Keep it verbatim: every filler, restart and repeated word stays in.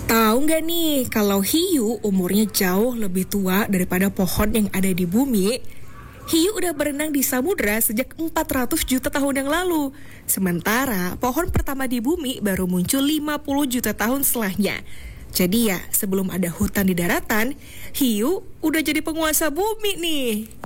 Tahu nggak nih, kalau hiu umurnya jauh lebih tua daripada pohon yang ada di bumi? Hiu udah berenang di samudra sejak empat ratus juta tahun yang lalu. Sementara pohon pertama di bumi baru muncul lima puluh juta tahun setelahnya. Jadi ya, sebelum ada hutan di daratan, hiu udah jadi penguasa bumi nih.